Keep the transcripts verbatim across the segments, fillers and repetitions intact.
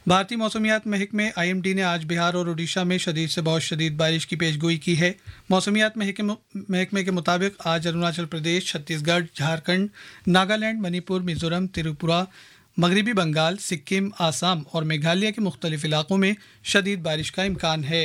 भारतीय मौसमियात महकमे I am D ने आज बिहार और उड़ीसा में शदीद से बहुत शदीद बारिश की पेशगोई की है। मौसमियात महकमे के मुताबिक आज अरुणाचल प्रदेश, छत्तीसगढ़, झारखंड, नागालैंड, मणिपुर, मिजोरम, त्रिपुरा, मगरबी बंगाल, सिक्किम, आसाम और मेघालय के मुख्तलिफ इलाकों में शदीद बारिश का इम्कान है।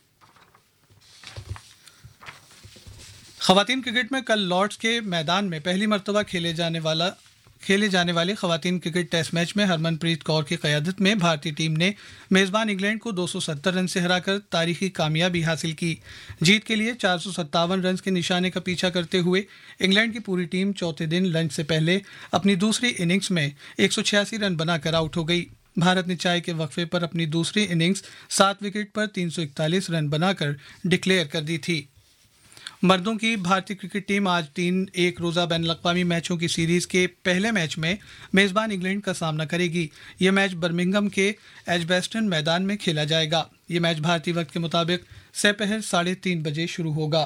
खवातीन क्रिकेट में कल लॉर्ड्स के मैदान में पहली मरतबा खेले जाने वाला खेले जाने वाले खवातीन क्रिकेट टेस्ट मैच में हरमनप्रीत कौर की क़यादत में भारतीय टीम ने मेज़बान इंग्लैंड को दो सौ सत्तर रन से हराकर तारीखी कामयाबी हासिल की। जीत के लिए चार सौ सत्तावन रन के निशाने का पीछा करते हुए इंग्लैंड की पूरी टीम चौथे दिन लंच से पहले अपनी दूसरी इनिंग्स में एक सौ छियासी रन बनाकर आउट हो गई। भारत ने चाय के वक्फे पर अपनी दूसरी इनिंग्स सात विकेट पर तीन सौ इकतालीस रन बनाकर डिक्लेयर कर दी थी। मर्दों की भारतीय क्रिकेट टीम आज तीन एक रोज़ा बैनुल-अक़वामी मैचों की सीरीज़ के पहले मैच में मेज़बान इंग्लैंड का सामना करेगी। यह मैच बर्मिंघम के एजबेस्टन मैदान में खेला जाएगा। यह मैच भारतीय वक्त के मुताबिक सपहर साढ़े तीन बजे शुरू होगा।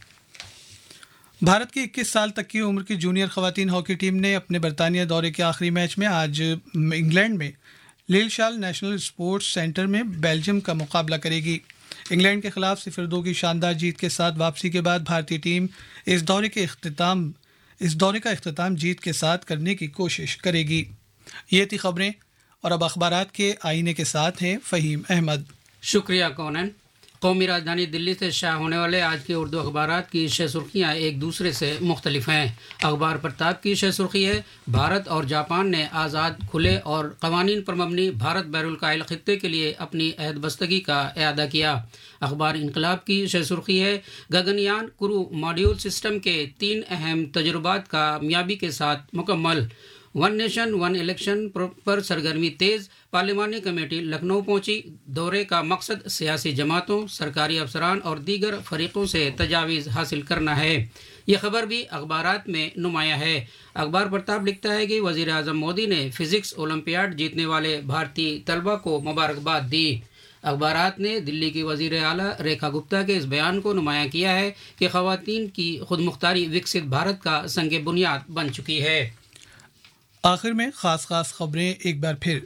भारत की इक्कीस साल तक की उम्र की जूनियर खवातीन हॉकी टीम ने अपने बरतानिया दौरे के आखिरी मैच में आज इंग्लैंड में लिलशाल नेशनल स्पोर्ट्स सेंटर में बेल्जियम का मुकाबला करेगी। इंग्लैंड के खिलाफ सिफर दो की शानदार जीत के साथ वापसी के बाद भारतीय टीम इस दौरे के इख्तिताम इस दौरे का इख्तिताम जीत के साथ करने की कोशिश करेगी। ये थी खबरें और अब अखबारात के आईने के साथ हैं फ़हीम अहमद। शुक्रिया कौनन। कौमी राजधानी दिल्ली से शाया होने वाले आज के उर्दू अखबारात की शह सुर्खियाँ एक दूसरे से मुख्तलिफ हैं। अखबार प्रताप की शह सुर्खी है, भारत और जापान ने आज़ाद, खुले और कवानीन पर मबनी भारत बैरुल-कायल खित्ते के लिए अपनी अहदबस्तगी का इआदा किया। अखबार इनकलाब की शह सुर्खी है, गगनयान क्रू मॉड्यूल सिस्टम के तीन अहम तजुर्बात कामयाबी के साथ मुकम्मल। वन नेशन वन इलेक्शन पर सरगर्मी तेज, पार्लिमानी कमेटी लखनऊ पहुंची। दौरे का मकसद सियासी जमातों, सरकारी अफसरान और दीगर फरीकों से तजावीज़ हासिल करना है। ये खबर भी अखबारात में नुमाया है। अखबार प्रताप लिखता है कि वज़ीर आज़म मोदी ने फिजिक्स ओलंपियाड जीतने वाले भारतीय तलबा को मुबारकबाद दी। अखबारात ने दिल्ली की वज़ीर आला रेखा गुप्ता के इस बयान को नुमाया किया है कि ख़वातीन की खुद मुख्तारी विकसित भारत का संग बुनियाद बन चुकी है। आखिर में खास खास खबरें एक बार फिर।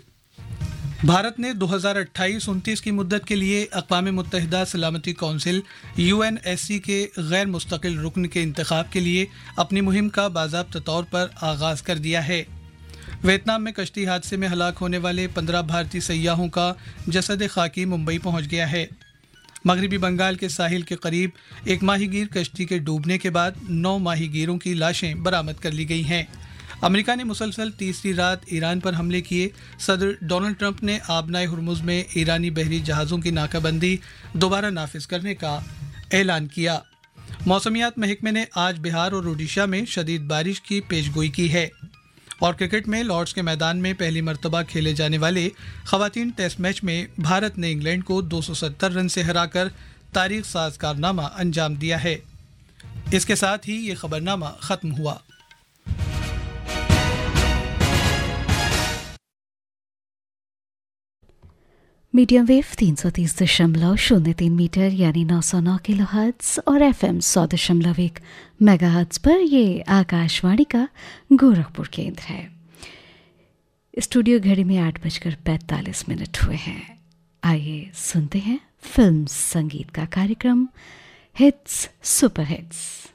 भारत ने दो हज़ार अट्ठाईस उनतीस की मुद्दत के लिए अक़वाम मुत्तहिदा सलामती council you N S C के गैर मुस्तकिल रुकन के इंतखाब के लिए अपनी मुहिम का बाज़ाब्ता तौर पर आगाज़ कर दिया है। वियतनाम में कश्ती हादसे में हलाक होने वाले पंद्रह भारतीय सयाहों का जसद खाकी मुंबई पहुंच गया है। मगरबी बंगाल के साहिल के करीब एक माहीगीर कश्ती के डूबने के बाद नौ माहीगीरों की लाशें बरामद कर ली गई हैं। अमेरिका ने मुसलसल तीसरी रात ईरान पर हमले किए। सदर डोनाल्ड ट्रंप ने आबनाए हुर्मुज़ में ईरानी बहरी जहाज़ों की नाकाबंदी दोबारा नाफिज करने का ऐलान किया। मौसमियात महकमे ने आज बिहार और उड़ीसा में शदीद बारिश की पेशगोई की है। और क्रिकेट में लॉर्ड्स के मैदान में पहली मरतबा खेले जाने वाले खवातीन टेस्ट मैच में भारत ने इंग्लैंड को दो सौ सत्तर रन से हराकर तारीख साज कारनामा अंजाम दिया है। इसके साथ ही ये खबरनामा ख़त्म हुआ। मीडियम वेव तीन सौ तीस दशमलव शून्य तीन मीटर यानी नौ सौ नौ किलो हर्ट्ज और एफ एम सौ दशमलव एक मेगा हर्ट्ज पर ये आकाशवाणी का गोरखपुर केंद्र है। स्टूडियो घड़ी में आठ बजकर पैंतालीस मिनट हुए हैं। आइए सुनते हैं फिल्म संगीत का कार्यक्रम हिट्स सुपर हिट्स।